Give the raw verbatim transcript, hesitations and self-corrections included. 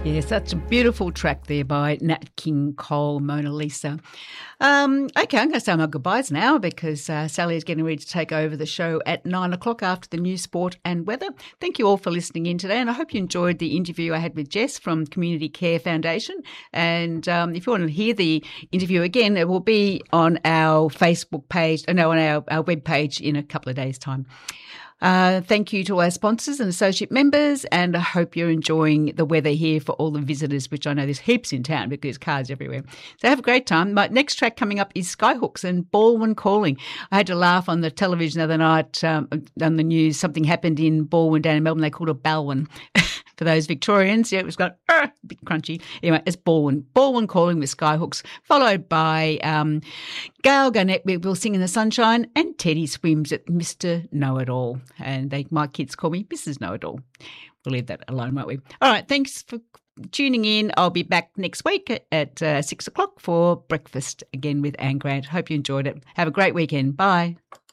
Yeah, such a beautiful track there by Nat King Cole, Mona Lisa. Um, okay, I'm going to say my goodbyes now because uh, Sally is getting ready to take over the show at nine o'clock after the news, sport and weather. Thank you all for listening in today, and I hope you enjoyed the interview I had with Jess from Community Care Foundation. And um, if you want to hear the interview again, it will be on our Facebook page, uh, no, on our, our web page in a couple of days' time. Uh, thank you to our sponsors and associate members, and I hope you're enjoying the weather here for all the visitors, which I know there's heaps in town because there's cars everywhere. So have a great time. My next track coming up is Skyhooks and Baldwin Calling. I had to laugh on the television the other night, um, on the news. Something happened in Baldwin down in Melbourne. They called it Balwin. For those Victorians, yeah, it was got uh, a bit crunchy. Anyway, it's Baldwin. Baldwin Calling with Skyhooks, followed by um, Gail Garnett with We'll Sing in the Sunshine, and Teddy Swims at Mister Know-It-All. And they, my kids call me Missus Know-It-All. We'll leave that alone, won't we? All right, thanks for tuning in. I'll be back next week at, at uh, six o'clock for breakfast again with Anne Grant. Hope you enjoyed it. Have a great weekend. Bye.